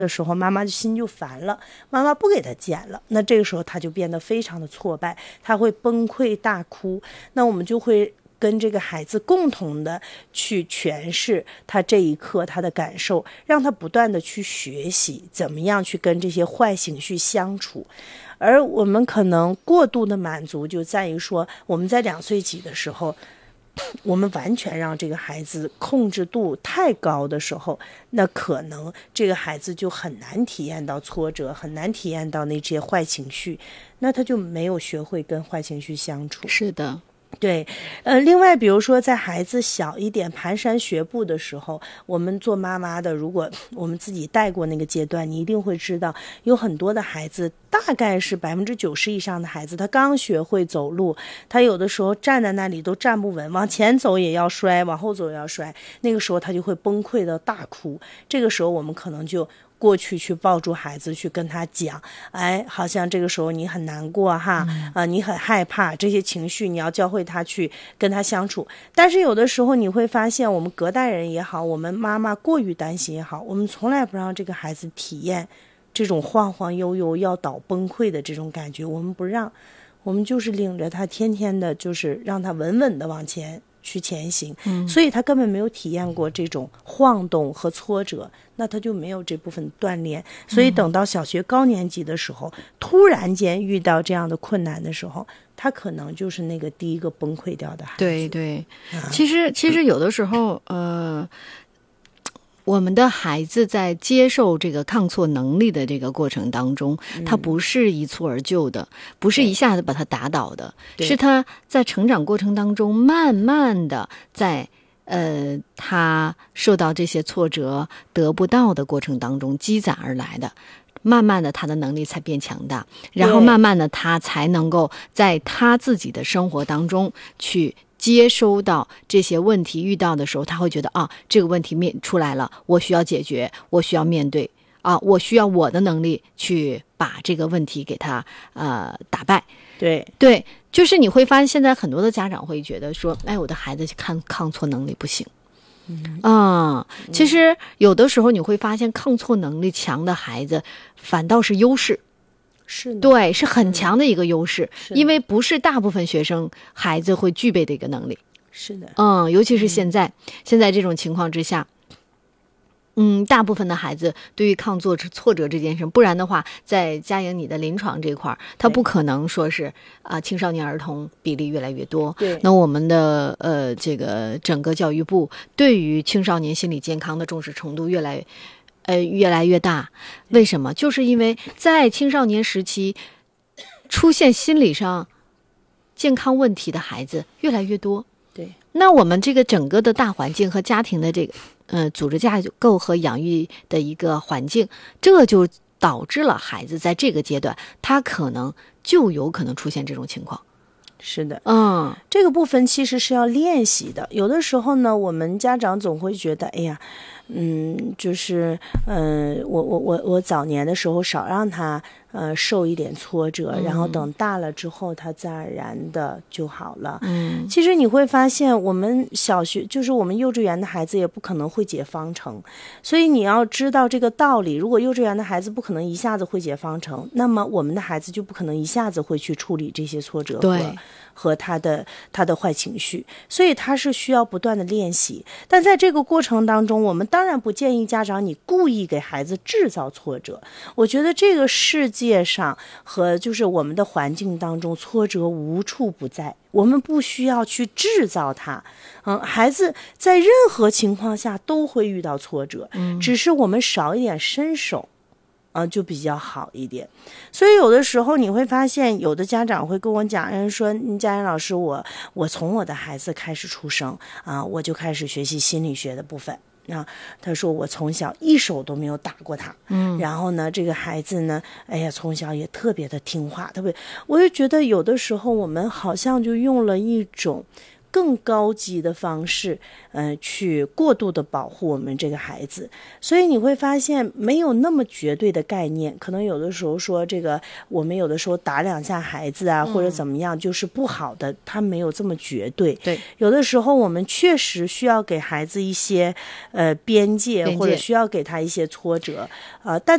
的时候，妈妈的心就烦了，妈妈不给他剪了，那这个时候他就变得非常的挫败，他会崩溃大哭。那我们就会跟这个孩子共同的去诠释他这一刻他的感受，让他不断的去学习怎么样去跟这些坏情绪相处。而我们可能过度的满足就在于说，我们在2岁几的时候，我们完全让这个孩子控制度太高的时候，那可能这个孩子就很难体验到挫折，很难体验到那些坏情绪，那他就没有学会跟坏情绪相处。 是的。 对，另外比如说在孩子小一点蹒跚学步的时候，我们做妈妈的，如果我们自己带过那个阶段，你一定会知道，有很多的孩子，大概是90%以上的孩子，他刚学会走路，他有的时候站在那里都站不稳，往前走也要摔，往后走也要摔，那个时候他就会崩溃的大哭。这个时候我们可能就过去抱住孩子，去跟他讲，哎，好像这个时候你很难过哈，你很害怕，这些情绪你要教会他去跟他相处。但是有的时候你会发现，我们隔代人也好，我们妈妈过于担心也好，我们从来不让这个孩子体验这种晃晃悠悠要倒崩溃的这种感觉，我们不让，我们就是领着他天天的，就是让他稳稳的往前去前行，所以他根本没有体验过这种晃动和挫折，那他就没有这部分锻炼。所以等到小学高年级的时候，突然间遇到这样的困难的时候，他可能就是那个第一个崩溃掉的孩子。 对对，其实有的时候我们的孩子在接受这个抗挫能力的这个过程当中，他不是一蹴而就的，不是一下子把他打倒的，是他在成长过程当中慢慢的在他受到这些挫折得不到的过程当中积攒而来的。慢慢的他的能力才变强大，然后慢慢的他才能够在他自己的生活当中去接收到这些问题，遇到的时候他会觉得啊，这个问题面出来了，我需要解决，我需要面对啊，我需要我的能力去把这个问题给他打败。对，就是你会发现现在很多的家长会觉得说，哎，我的孩子抗挫能力不行。其实有的时候你会发现抗挫能力强的孩子反倒是优势。 是的， 对，是很强的一个优势，因为不是大部分学生孩子会具备的一个能力。 是的， 尤其是现在这种情况之下，大部分的孩子对于抗挫折这件事，不然的话，在佳莹你的临床这块，他不可能说是青少年儿童比例越来越多。 对， 那我们的这个整个教育部对于青少年心理健康的重视程度越来越大。为什么？就是因为在青少年时期出现心理上健康问题的孩子越来越多。 对， 那我们这个整个的大环境和家庭的这个组织架构和养育的一个环境，这就导致了孩子在这个阶段他有可能出现这种情况。 是的，这个部分其实是要练习的。有的时候呢，我们家长总会觉得，哎呀，就是我早年的时候少让他受一点挫折，然后等大了之后他自然而然的就好了。其实你会发现，我们小学就是我们幼稚园的孩子也不可能会解方程，所以你要知道这个道理。如果幼稚园的孩子不可能一下子会解方程，那么我们的孩子就不可能一下子会去处理这些挫折和他的坏情绪，所以他是需要不断的练习。但在这个过程当中，我们当然不建议家长你故意给孩子制造挫折。我觉得这个世界上和就是我们的环境当中，挫折无处不在，我们不需要去制造它。孩子在任何情况下都会遇到挫折，只是我们少一点伸手就比较好一点。所以有的时候你会发现，有的家长会跟我讲，人说佳莹老师，我从我的孩子开始出生我就开始学习心理学的部分。他说我从小一手都没有打过他，然后呢，这个孩子呢，哎呀，从小也特别的听话，我就觉得有的时候我们好像就用了一种更高级的方式去过度的保护我们这个孩子。所以你会发现没有那么绝对的概念，可能有的时候说这个我们有的时候打2下孩子啊，或者怎么样就是不好的，它没有这么绝对。 对， 有的时候我们确实需要给孩子一些边界，或者需要给他一些挫折但